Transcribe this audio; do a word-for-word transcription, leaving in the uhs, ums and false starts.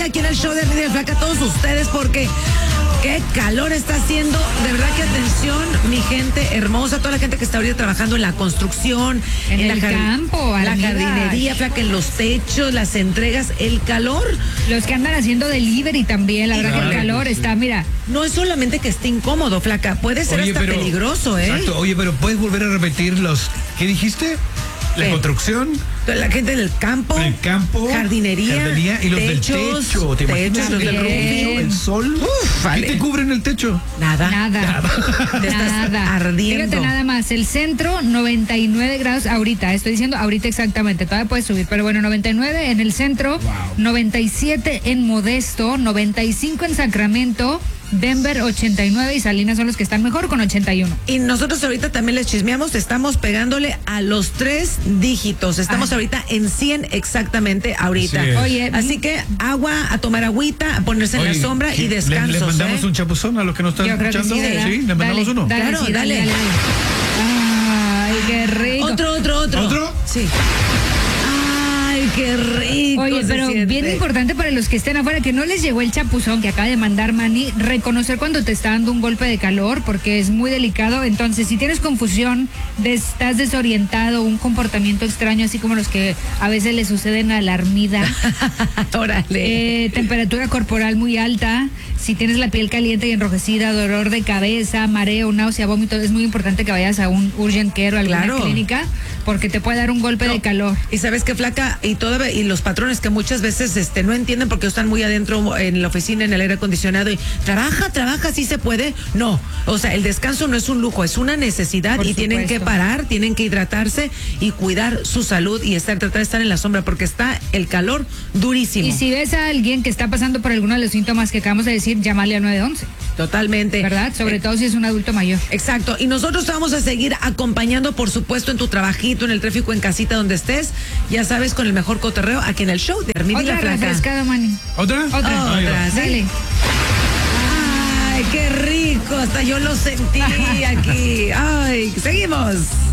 compañía aquí en el show de Armida y Flaca a todos ustedes porque qué calor está haciendo. De verdad que atención, mi gente hermosa, toda la gente que está ahorita trabajando en la construcción, en, en el la campo, la jardinería, Flaca, en los techos, las entregas, el calor. Los que andan haciendo delivery también, la verdad Claro, que el calor pues, está, mira. No es solamente que esté incómodo, Flaca, puede ser Oye, hasta pero- peligroso, ¿eh? Exacto. Oye, pero puedes volver a repetir los. ¿Qué dijiste? La ¿Qué? construcción, La gente del campo, el campo, jardinería, jardinería y los techos, del techo. ¿Te imaginas techos, los del el roofing? rufio, el sol? Uf, vale. ¿Qué te cubre en el techo? Nada. Nada. Te estás Nada. ardiendo. Fíjate nada más, el centro noventa y nueve grados ahorita, estoy diciendo ahorita exactamente, todavía puede subir, pero bueno, noventa y nueve en el centro, Wow. noventa y siete en Modesto, noventa y cinco en Sacramento, Denver ochenta y nueve y Salinas son los que están mejor con ochenta y uno. Y nosotros ahorita también les chismeamos, estamos pegándole a los tres dígitos. Estamos Ay. ahorita en cien exactamente ahorita. Así es. Oye, Así que agua, a tomar agüita, a ponerse en Oye, la sombra ¿sí? y ¿Le- descansos. ¿Le, mandamos ¿eh? un chapuzón a los que nos están Yo creo que escuchando? sí, ¿verdad? ¿le mandamos Dale, uno? Dale, Claro, sí, dale, dale. dale, dale. Ay, qué rico. Otro, otro, otro. ¿Otro? Sí. Ay, qué rico. Oye, se pero siente. bien importante para los que estén afuera, que no les llegó el chapuzón que acaba de mandar Manny, reconocer cuando te está dando un golpe de calor, porque es muy delicado. Entonces, si tienes confusión, de- estás desorientado, un comportamiento extraño, así como los que a veces le suceden a la armida, Órale. eh, temperatura corporal muy alta, si tienes la piel caliente y enrojecida, dolor de cabeza, mareo, náusea, vómito, es muy importante que vayas a un urgent care o alguna Claro. clínica, porque te puede dar un golpe No. de calor. Y sabes qué, Flaca, y toda, y los patrones que muchas veces este no entienden porque están muy adentro en la oficina, en el aire acondicionado y trabaja, trabaja, sí se puede. No, o sea, el descanso no es un lujo, es una necesidad. Por y tienen que supuesto. parar, tienen que hidratarse y cuidar su salud y estar, tratar de estar en la sombra porque está el calor durísimo. Y si ves a alguien que está pasando por alguno de los síntomas que acabamos de decir, llámale al nueve once, Totalmente. ¿verdad? Sobre Eh, todo si es un adulto mayor. Exacto, y nosotros te vamos a seguir acompañando, por supuesto, en tu trabajito, en el tráfico, en casita, donde estés, ya sabes, con el mejor cotorreo aquí en el show de Armida y la Otra Flaca. refrescada, Manny. ¿Otra? Otra. Ahí va. Otra, ¿sí? Dale. Ay, qué rico, hasta yo lo sentí aquí. Ay, seguimos.